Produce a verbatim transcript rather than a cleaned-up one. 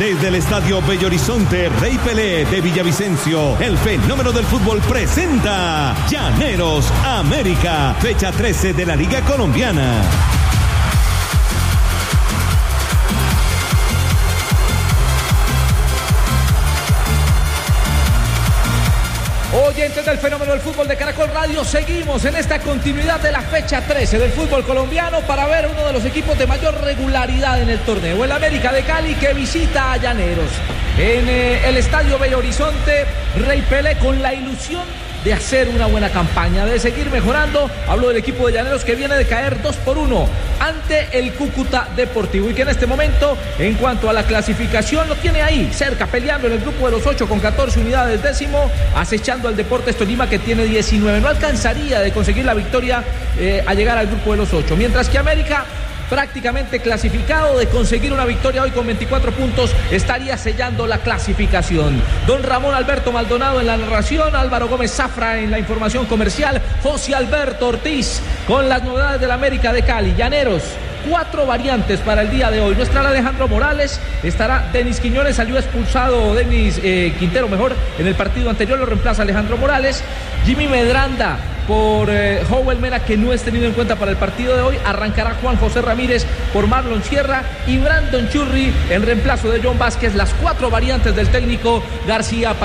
Desde el Estadio Bello Horizonte, Rey Pelé de Villavicencio, el fenómeno del fútbol presenta Llaneros América, fecha trece de la Liga Colombiana. Oyentes del fenómeno del fútbol de Caracol Radio, seguimos en esta continuidad de la fecha trece del fútbol colombiano para ver uno de los equipos de mayor regularidad en el torneo, el América de Cali, que visita a Llaneros en eh, el Estadio Bello Horizonte. Rey Pelé con la ilusión de hacer una buena campaña, de seguir mejorando. Hablo del equipo de Llaneros, que viene de caer dos por uno ante el Cúcuta Deportivo y que en este momento, en cuanto a la clasificación, lo tiene ahí cerca, peleando en el grupo de los ocho con catorce unidades, décimo, acechando al Deportes Tolima, que tiene diecinueve. No alcanzaría de conseguir la victoria eh, a llegar al grupo de los ocho, mientras que América, prácticamente clasificado, de conseguir una victoria hoy con veinticuatro puntos, estaría sellando la clasificación. Don Ramón Alberto Maldonado en la narración, Álvaro Gómez Zafra en la información comercial, José Alberto Ortiz con las novedades del América de Cali. Llaneros, cuatro variantes para el día de hoy. No estará Alejandro Morales, estará Denis Quiñones, salió expulsado Denis eh, Quintero, mejor, en el partido anterior, lo reemplaza Alejandro Morales. Jimmy Medranda por eh, Howell Mena, que no es tenido en cuenta para el partido de hoy. Arrancará Juan José Ramírez por Marlon Sierra y Brandon Churri en reemplazo de John Vázquez. Las cuatro variantes del técnico García.